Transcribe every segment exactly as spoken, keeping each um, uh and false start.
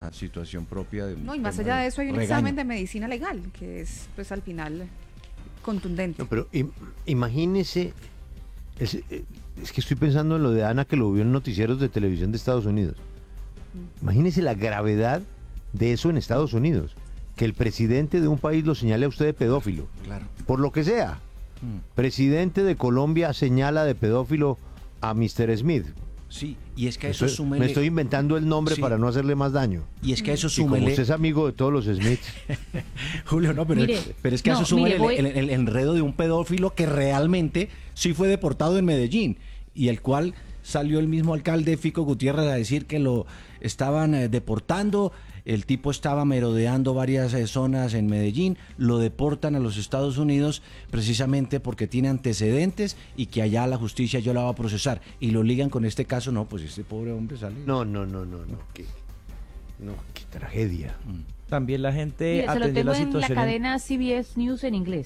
una situación propia de un No, y más tema allá de eso hay un regaño. examen de medicina legal, que es pues al final contundente. No, pero im- imagínese, es, eh, es que estoy pensando en lo de Ana que lo vio en noticieros de televisión de Estados Unidos. Imagínese la gravedad de eso en Estados Unidos, que el presidente de un país lo señale a usted de pedófilo, Claro. por lo que sea. Mm. Presidente de Colombia señala de pedófilo a mister Smith. Sí, y es que a eso Estoy- súmele... me estoy inventando el nombre Sí. para no hacerle más daño. Y es que a eso Y como súmele... usted es amigo de todos los Smiths, Julio, no, pero, Mire, pero es que a no, eso súmele mire, voy- el, el- el enredo de un pedófilo que realmente sí fue deportado en Medellín y el cual salió el mismo alcalde Fico Gutiérrez a decir que lo estaban eh, deportando. El tipo estaba merodeando varias eh, zonas en Medellín, lo deportan a los Estados Unidos precisamente porque tiene antecedentes y que allá la justicia yo la va a procesar y lo ligan con este caso. No, pues este pobre hombre sale. no, no, no, no, no, qué, no, qué tragedia. También la gente Mire, se lo atendió tengo la en la situación. en- cadena C B S News en inglés.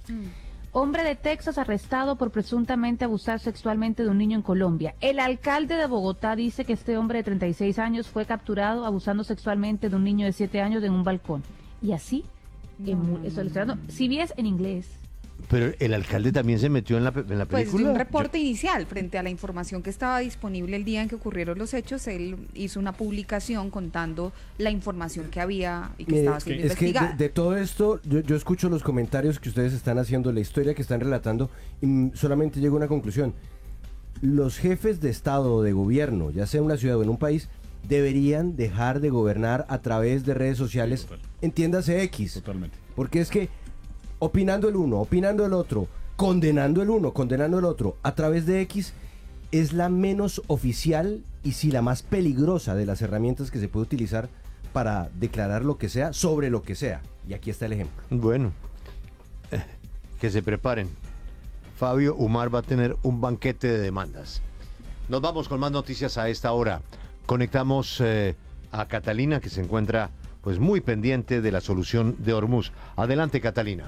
Hombre de Texas arrestado por presuntamente abusar sexualmente de un niño en Colombia. El alcalde de Bogotá dice que este hombre de treinta y seis años fue capturado abusando sexualmente de un niño de siete años en un balcón. Y así, en mu- eso le estoy dando C B S en inglés. Pero el alcalde también se metió en la, pe- en la Pues de película. un reporte inicial frente a la información que estaba disponible el día en que ocurrieron los hechos, él hizo una publicación contando la información que había y que Mire, estaba siendo es que de, investigada. de todo esto, yo, yo escucho los comentarios que ustedes están haciendo, la historia que están relatando, y mm, solamente llego a una conclusión. Los jefes de Estado o de gobierno, ya sea en una ciudad o en un país, deberían dejar de gobernar a través de redes sociales, Sí, total. entiéndase X. Totalmente. Porque es que opinando el uno, opinando el otro, condenando el uno, condenando el otro, a través de X, es la menos oficial y sí la más peligrosa de las herramientas que se puede utilizar para declarar lo que sea sobre lo que sea. Y aquí está el ejemplo. Bueno, eh, que se preparen. Fabio Umar va a tener un banquete de demandas. Nos vamos con más noticias a esta hora. Conectamos eh, a Catalina, que se encuentra pues muy pendiente de la solución de Hormuz. Adelante, Catalina.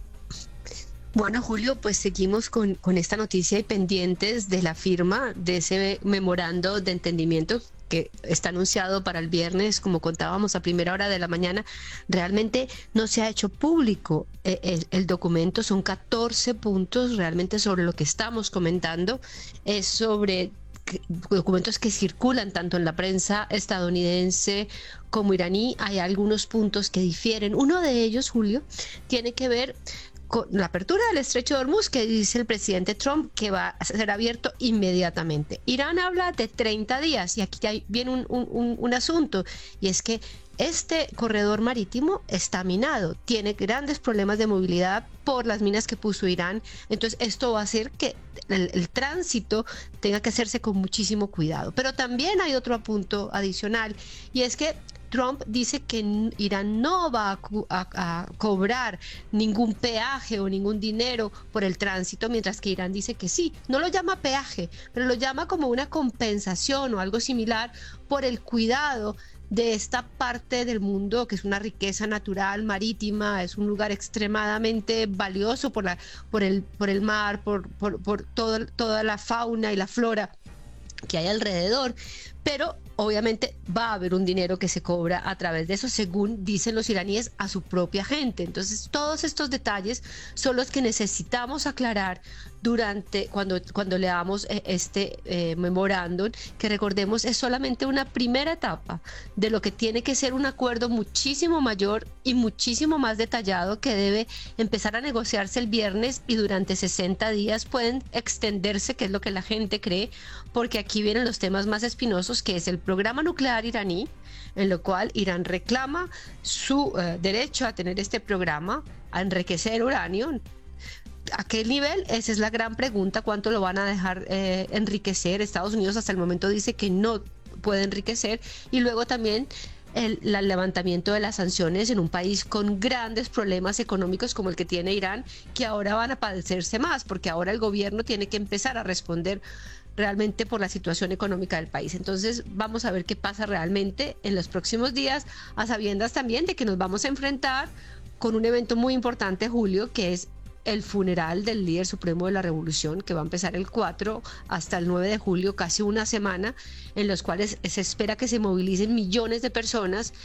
Bueno, Julio, pues seguimos con, con esta noticia y pendientes de la firma de ese memorando de entendimiento que está anunciado para el viernes, como contábamos a primera hora de la mañana. Realmente no se ha hecho público eh, el, el documento, son catorce puntos realmente sobre lo que estamos comentando, es sobre que- documentos que circulan tanto en la prensa estadounidense como iraní. Hay algunos puntos que difieren. Uno de ellos, Julio, tiene que ver con la apertura del estrecho de Hormuz, que dice el presidente Trump que va a ser abierto inmediatamente. Irán habla de treinta días y aquí hay, viene un, un, un, un asunto, y es que este corredor marítimo está minado, tiene grandes problemas de movilidad por las minas que puso Irán. Entonces esto va a hacer que el, el tránsito tenga que hacerse con muchísimo cuidado. Pero también hay otro punto adicional, y es que Trump dice que n- Irán no va a, cu- a- a cobrar ningún peaje o ningún dinero por el tránsito, mientras que Irán dice que sí. No lo llama peaje, pero lo llama como una compensación o algo similar por el cuidado de esta parte del mundo, que es una riqueza natural marítima, es un lugar extremadamente valioso por, la, por, el, por el mar, por, por, por todo, toda la fauna y la flora que hay alrededor, pero obviamente va a haber un dinero que se cobra a través de eso, según dicen los iraníes, a su propia gente. Entonces todos estos detalles son los que necesitamos aclarar durante cuando, cuando leamos eh, este eh, memorándum, que recordemos es solamente una primera etapa de lo que tiene que ser un acuerdo muchísimo mayor y muchísimo más detallado, que debe empezar a negociarse el viernes y durante sesenta días pueden extenderse, que es lo que la gente cree, porque aquí vienen los temas más espinosos, que es el programa nuclear iraní, en lo cual Irán reclama su eh, derecho a tener este programa, a enriquecer uranio. ¿A qué nivel? Esa es la gran pregunta. ¿Cuánto lo van a dejar eh, enriquecer? Estados Unidos hasta el momento dice que no puede enriquecer. Y luego también el, la- el levantamiento de las sanciones en un país con grandes problemas económicos como el que tiene Irán, que ahora van a padecerse más, porque ahora el gobierno tiene que empezar a responder realmente por la situación económica del país. Entonces vamos a ver qué pasa realmente en los próximos días, a sabiendas también de que nos vamos a enfrentar con un evento muy importante, Julio, que es el funeral del líder supremo de la revolución, que va a empezar el cuatro hasta el nueve de julio, casi una semana, en los cuales se espera que se movilicen millones de personas